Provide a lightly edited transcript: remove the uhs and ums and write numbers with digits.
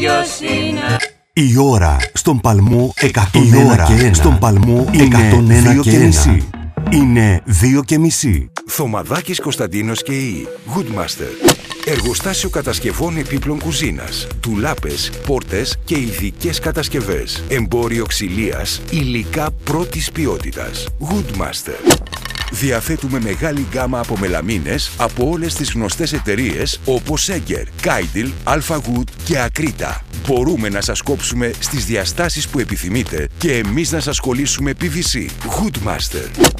Η ώρα στον Παλμό 101 και 1. Στον Παλμό 101 και 1. Είναι 2,5. Θωμαδάκης Κωνσταντίνος και η Goodmaster. Εργοστάσιο κατασκευών επίπλων κουζίνας, τουλάπες, πόρτες και ειδικές κατασκευές. Εμπόριο ξυλίας, υλικά πρώτης ποιότητας. Goodmaster. Διαθέτουμε μεγάλη γκάμα από μελαμίνες από όλες τις γνωστές εταιρείες όπως Έγκερ, Κάιντιλ, Αλφα-Wood και Ακρίτα. Μπορούμε να σας κόψουμε στις διαστάσεις που επιθυμείτε και εμείς να σας κολλήσουμε PVC. Goodmaster.